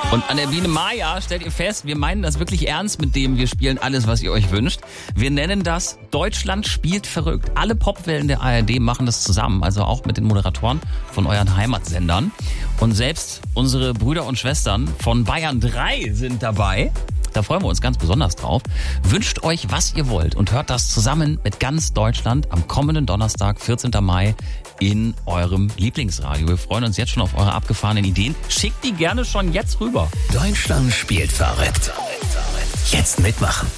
Und an der Biene Maya stellt ihr fest, wir meinen das wirklich ernst mit dem, wir spielen alles, was ihr euch wünscht. Wir nennen das Deutschland spielt verrückt. Alle Popwellen der ARD machen das zusammen, also auch mit den Moderatoren von euren Heimatsendern. Und selbst unsere Brüder und Schwestern von Bayern 3 sind dabei. Da freuen wir uns ganz besonders drauf. Wünscht euch, was ihr wollt und hört das zusammen mit ganz Deutschland am kommenden Donnerstag, 14. Mai in eurem Lieblingsradio. Wir freuen uns jetzt schon auf eure abgefahrenen Ideen. Schickt die gerne schon jetzt rüber. Deutschland spielt verrückt. Jetzt mitmachen.